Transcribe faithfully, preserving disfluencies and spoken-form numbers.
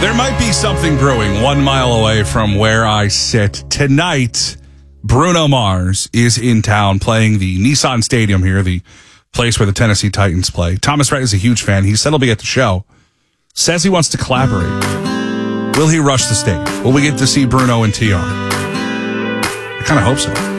There might be something brewing one mile away from where I sit. Tonight, Bruno Mars is in town playing the Nissan Stadium here, the place where the Tennessee Titans play. Thomas Rhett is a huge fan. He said he'll be at the show. Says he wants to collaborate. Will he rush the stage? Will we get to see Bruno and T R? I kind of hope so.